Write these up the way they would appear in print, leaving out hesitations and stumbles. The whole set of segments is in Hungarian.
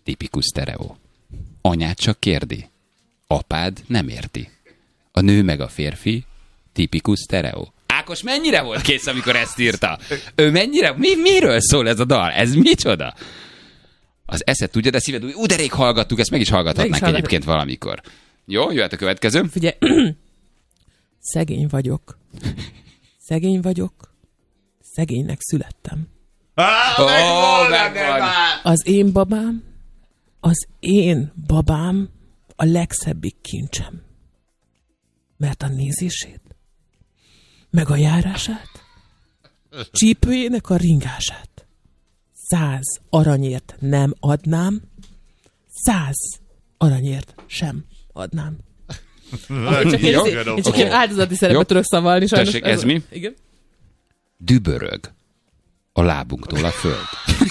Tipikus sztereó. Anyád csak kérdi. Apád nem érti. A nő meg a férfi. Tipikus sztereó. Ákos mennyire volt kész, amikor ezt írta? Ő mennyire? Miről szól ez a dal? Ez micsoda? Az eszed tudja, de szíved úgy, de rég hallgattuk, ezt meg is hallgathatnánk egyébként valamikor. Jó, jöhet a következő. Figyelj, szegény vagyok. Szegény vagyok. Szegénynek születtem. Megvan. Az én babám a legszebbik kincsem. Mert a nézését, meg a járását, csípőjének a ringását 100 aranyért nem adnám, 100 aranyért sem adnám. Én csak ilyen áldozati szerepet tudok szavalni. Sajnos. Tessék, ez mi? Igen. Dübörög a lábunktól a föld.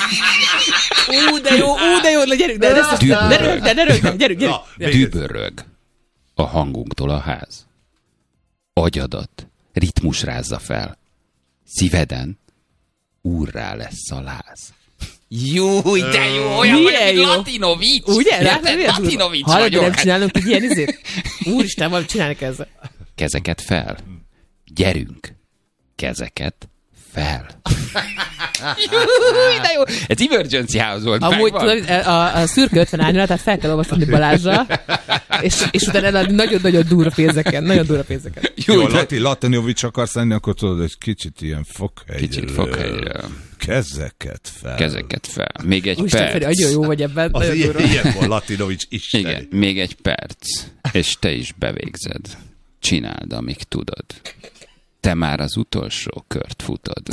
De jó, gyerünk, gyerünk. Dübörög a hangunktól a ház. Agyadat ritmus rázza fel. Szíveden úrrá lesz a láz. Jó, de jó, olyan milyen vagy, Latinovics. Ugye? Latinovics vagyok. vagyok. Nem csinálunk egy ilyen izét? Úristen, valamit csinálni ezzel. Kezeket fel. Gyerünk. Kezeket fel. De jó. Ez Emergency House volt. Amúgy tudod, a szürke 50 árnyal, tehát fel kell olvasni Balázsra, és utána eladni nagyon-nagyon durva pénzeken. Jó, Latinovics akarsz lenni, akkor tudod, egy kicsit ilyen fokhelyről. Kezeket fel. Még egy Úristen, perc. Feri, nagyon jó vagy ebben. Az ilyen volt Latinovics is. Igen, még egy perc, és te is bevégzed. Csináld, amíg tudod. Te már az utolsó kört futod.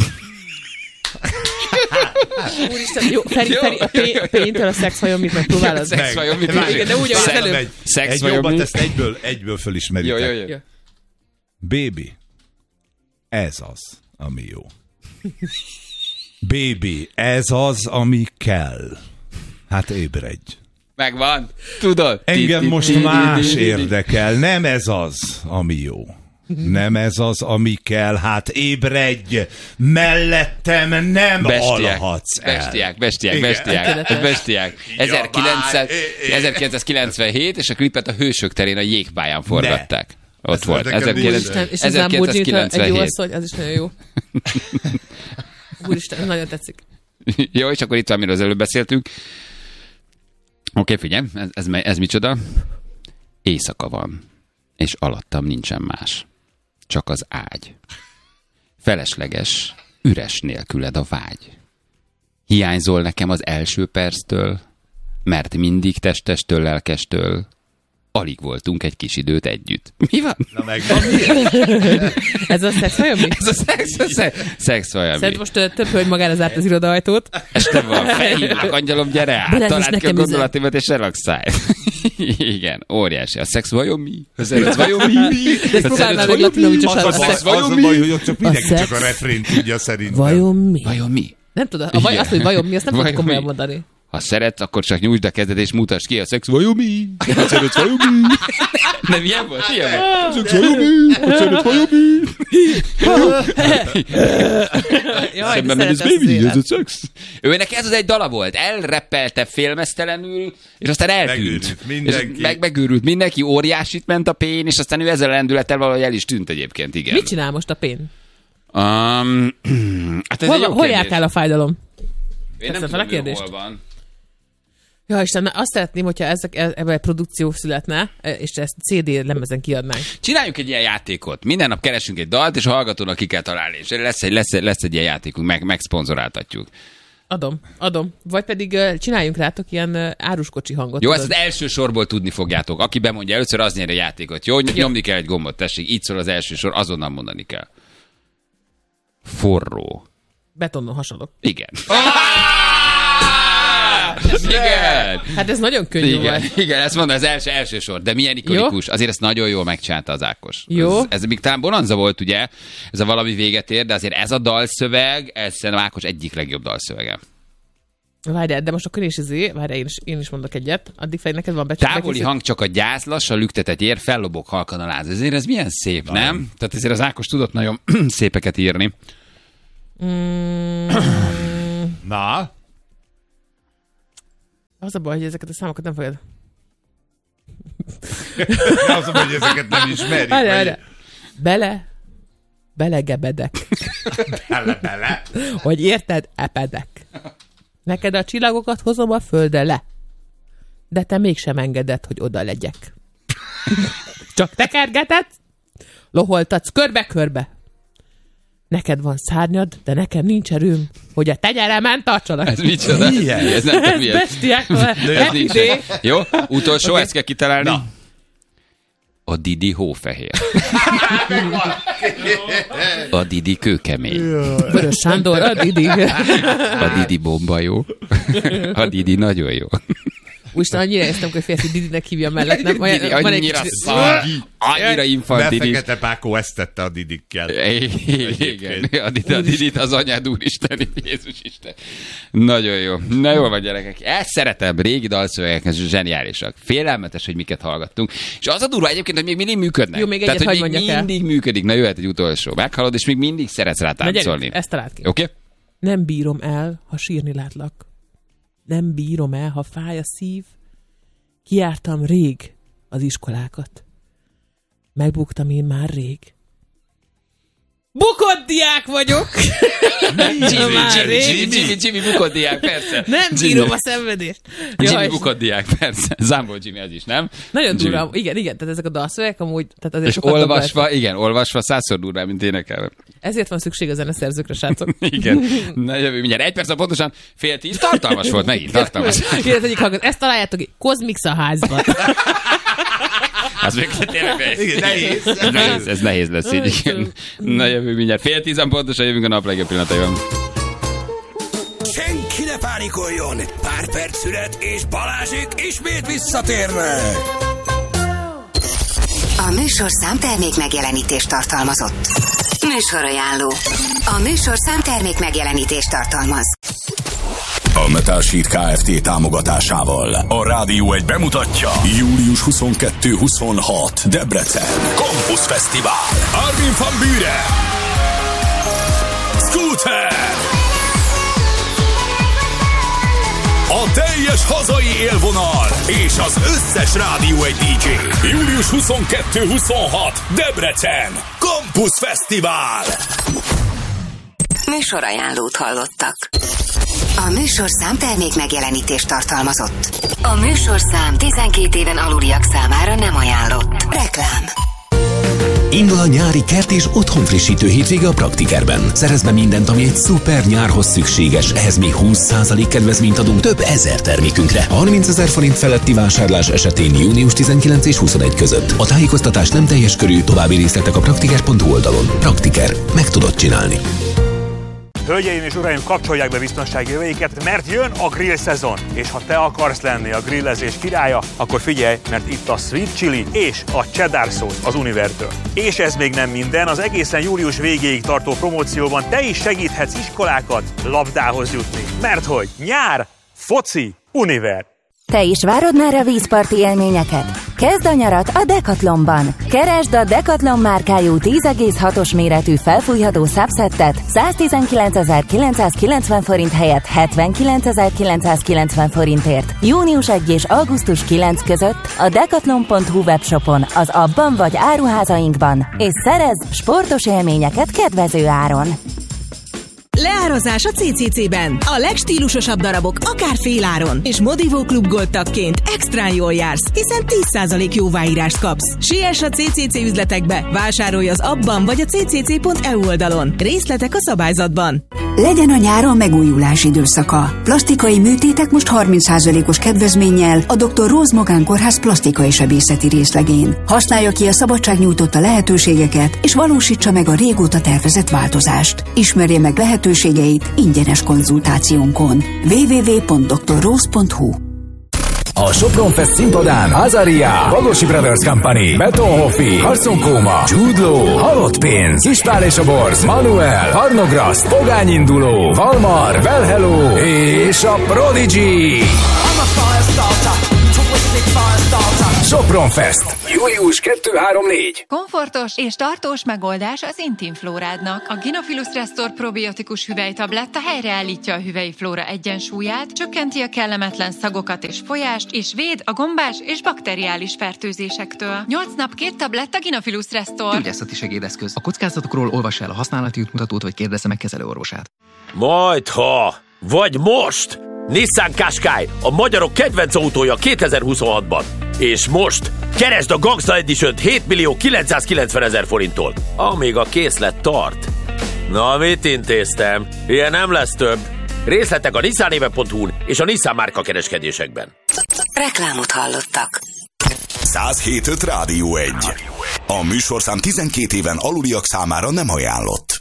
Úristen, jó, Feri, a péntől a szex vajon mit megpróbálod? Szex vajon mit? De úgy, ahogy az előbb. Szex vajon mit? Ezt egyből fölismeritek. Jó. Baby, ez az, ami jó. Baby, ez az, ami kell. Hát ébredj. Megvan. Tudod? Engem most más érdekel. Nem ez az, ami jó. Nem ez az, ami kell. Hát ébredj. Mellettem nem alhatsz el. Bestiák. 1997, és a klipet a Hősök terén a jégpályán forgatták. Ott volt. És ez nem Burgyit, egy jó 1997. asszony, az is nagyon jó. Úristen, nagyon tetszik. Jó, és akkor itt, amiről az előbb beszéltünk. Oké, figyelj, ez micsoda? Éjszaka van, és alattam nincsen más. Csak az ágy. Felesleges, üres nélküled a vágy. Hiányzol nekem az első perctől, mert mindig testestől, lelkestől alig voltunk egy kis időt együtt. Mi van? Na megvan. Ez a szex vajon mi? Ez a szex vajon mi? Szerint most több hölgy magára zárt az irodaajtót. Este van, felhívlak, angyalom, gyere át, találd ki a gondolatimat és relaxálj. Igen, óriási. A szex vajon mi? A szex vajon mi? De ezt próbálnál meg Latinovics-os Az a baj, hogy ott csak mindenki csak a refrént tudja szerintem. Vajon mi? Vajon mi? Nem tudod, azt, hogy vajon mi, azt nem tudod komolyan mondani. Ha szeretsz, akkor csak nyújtsd a kezed és mutasd ki a szex vajon mi? Ha szeretsz vajon mi? Nem ilyen volt? Ilyen volt? Szex vajon mi? Ha szeretsz vajon mi? Szemben mensz, baby, ez a szex. Őnek ez az egy dala volt. Elreppelte félmeztelenül, és aztán eltűnt. Megőrült mindenki, óriásit ment a pén, és aztán ő ezzel a lendülettel valahogy el is tűnt egyébként, igen. Mit csinál most a pén? Hát hol jártál a fájdalom? Én nem tudom, hol van. Ja, Isten, azt szeretném, hogyha ebben egy produkció születne, és ezt CD lemezen kiadnánk. Csináljuk egy ilyen játékot. Minden nap keresünk egy dalt, és a hallgatónak ki kell találni. És lesz egy ilyen játékunk, megszponzoráltatjuk. Adom. Vagy pedig csináljunk rátok ilyen áruskocsi hangot. Jó, ezt az első sorból tudni fogjátok. Aki bemondja először, az nyer a játékot. Jó, nyomni kell egy gombot, tessék. Így szól az első sor, azonnal mondani kell. Forró. Betonnon hasonlok. Igen. Igen. Hát ez nagyon könnyű volt. Igen, ezt mondom, az első sor, de milyen ikonikus. Jó? Azért ezt nagyon jól megcsinálta az Ákos. Jó. Ez még talán Bonanza volt, ugye? Ez a valami véget ér, de azért ez a dalszöveg, ez szerintem Ákos egyik legjobb dalszövege. Várjál, de most akkor én is mondok egyet. Addig fel neked van becsülve. Távoli hang csak a gyász, lassan lüktetet ér, fellobog halkan a láz. Ezért ez milyen szép, nem? Tehát ezért az Ákos tudott nagyon szépeket írni. Na? Az a baj, hogy ezeket a számokat nem fogod. Az a baj, hogy ezeket nem ismerik. Belegebedek. Bele. Hogy érted? Epedek. Neked a csillagokat hozom a földre le. De te mégsem engeded, hogy oda legyek. Csak tekergeted, loholtatsz körbe-körbe. Neked van szárnyad, de nekem nincs erőm, hogy a tenyeremen tartsanak. Ez micsoda? Ez bestiák. Jó, utolsó, ezt kell kitalálni. Na. A Didi hófehér. A Didi kőkemény. Vörös Sándor, a Didi. A Didi bomba jó. A Didi nagyon jó. Úristen, annyira éreztem, hogy férfi Didinek hívja mellett. Nem? Didi annyira szar, annyira infantilis. Fekete Pákó ezt tette a Didikkel. Igen, a Didit az anyád úristen, Jézus Isten. Nagyon jó. Na jól van, gyerekek. Ezt szeretem, régi dalszövegek, zseniálisak. Félelmetes, hogy miket hallgattunk. És az a durva egyébként, hogy még mindig működnek. Jó, még tehát, egyet hogy még mindig működik. Na jöhet egy utolsó. Meghallod, és még mindig szeretsz rá táncolni. Ezt találd ki. Oké? Nem bírom el, ha sírni látlak. Nem bírom el, ha fáj a szív. Kijártam rég az iskolákat. Megbuktam én már rég. Bukott diák vagyok! Jimmy bukott diák, persze. Nem bírom a szenvedést. Jimmy bukott diák, persze. Zámbol Jimmy ez is, nem? Nagyon durva. Igen, tehát ezek a dalszövegek amúgy... Tehát azért és olvasva 100-szor durvább, mint énekelve. Ezért van szükség a zeneszerzőkre, srácok. Igen. Na jövő mindjárt. 1 perc, pontosan 9:30. Tartalmas volt megint, tartalmas. Igen, egyik hallgat. Ezt találjátok ki. Kozmix a házban. Az még tényleg nehéz. Ez nehéz lesz így. Na jövő mindjárt. 9:10 pontosan jövünk a nap legjobb pillanataiban. Senki ne pánikoljon! Pár perc szület és Balázsék ismét visszatérnek! A műsorszám termék megjelenítést tartalmazott. Műsorajánló. A műsorszám termék megjelenítést tartalmaz. A Metal Sheet Kft. Támogatásával a Rádió 1 bemutatja július 22-26 Debrecen Campus Fesztivál. Armin van Buuren, Scooter, a teljes hazai élvonal és az összes Rádió 1 DJ. Július 22-26 Debrecen Campus Fesztivál. Műsorajánlót hallottak. A műsorszám termék megjelenítést tartalmazott. A műsorszám 12 éven aluliak számára nem ajánlott. Reklám. Indul a nyári kert és otthonfrissítő hétvége a Praktikerben. Szerezd be mindent, ami egy szuper nyárhoz szükséges. Ehhez még 20% kedvezményt adunk több ezer termékünkre. 30 000 forint feletti vásárlás esetén június 19 és 21 között. A tájékoztatás nem teljes körű, további részletek a praktiker.hu oldalon. Praktiker. Meg tudod csinálni. Hölgyeim és uraim, kapcsolják be biztonsági öveiket, mert jön a grill szezon. És ha te akarsz lenni a grillezés királya, akkor figyelj, mert itt a Sweet Chili és a Cheddar Sauce az Univertől. És ez még nem minden, az egészen július végéig tartó promócióban te is segíthetsz iskolákat labdához jutni. Mert hogy nyár, foci, Univer. Te is várod már a vízparti élményeket? Kezd a nyarat a Decathlonban! Keresd a Decathlon márkájú 10,6-os méretű felfújható szabszettet 119.990 forint helyett 79.990 forintért. Június 1 és augusztus 9 között a decathlon.hu webshopon, az abban vagy áruházainkban, és szerezz sportos élményeket kedvező áron. Leározás a CCC-ben. A legstílusosabb darabok akár féláron. És Modivó Klub Gold tagként extrán jól jársz, hiszen 10% jóváírást kapsz. Siess a CCC üzletekbe, vásárolj az abban vagy a ccc.eu oldalon. Részletek a szabályzatban. Legyen a nyáron megújulás időszaka. Plastikai műtétek most 30%-os kedvezménnyel a Dr. Rose Magánkórház plastikai sebészeti részlegén. Használja ki a szabadság nyújtotta lehetőségeket, és valósítsa meg a régóta tervezett változást. Ismerje meg lehetőségeit ingyenes konzultációnkon. www.drrose.hu. A Sopron Fest színpadán Azaria, Bagosi Brothers Company, Beton Hoffi, Carson Kóma, Jude Law, Halott Pénz, Ispál és a Borz, Manuel, Harnograszt, Pogány Induló, Valmar, Well Hello és a Prodigy. Sopron Fest. Július 2-3-4. Komfortos és tartós megoldás az Intimflórádnak. A Gynophilus Restore probiotikus hüvelytabletta helyreállítja a hüvelyflóra egyensúlyát, csökkenti a kellemetlen szagokat és folyást, és véd a gombás és bakteriális fertőzésektől. 8 nap 2 tabletta Gynophilus Restore. Gyógyászati segédeszköz. A kockázatokról olvassa el a használati útmutatót, vagy kérdezze meg kezelőorvosát. Majdha, vagy most! Nissan Qashqai, a magyarok kedvenc autója 2026-ban. És most keresd a Gangsta Edition-t 7.990.000 forinttól, amíg a készlet tart. Na, mit intéztem? Ilyen nem lesz több. Részletek a nissanéve.hu-n és a Nissan márka kereskedésekben. Reklámot hallottak. 107.5 Rádió 1. A műsorszám 12 éven aluliak számára nem ajánlott.